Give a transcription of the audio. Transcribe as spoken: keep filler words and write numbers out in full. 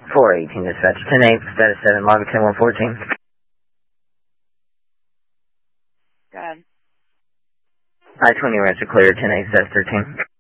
four eighteen dispatch, ten eight, status seven, log ten one fourteen. Go ahead. I twenty ranch are clear, ten eight, status thirteen.